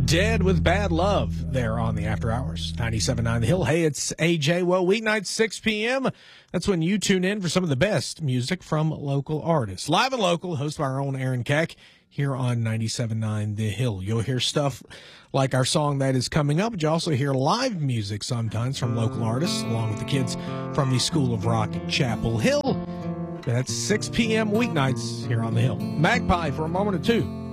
Dead with Bad Love there on the After Hours. 97.9 The Hill. Hey, it's AJ. Well, weeknights, 6 p.m. That's when you tune in for some of the best music from local artists. Live and local, hosted by our own Aaron Keck here on 97.9 The Hill. You'll hear stuff like our song that is coming up, but you also hear live music sometimes from local artists, along with the kids from the School of Rock at Chapel Hill. That's 6 p.m. weeknights here on The Hill. Magpie for a moment or two.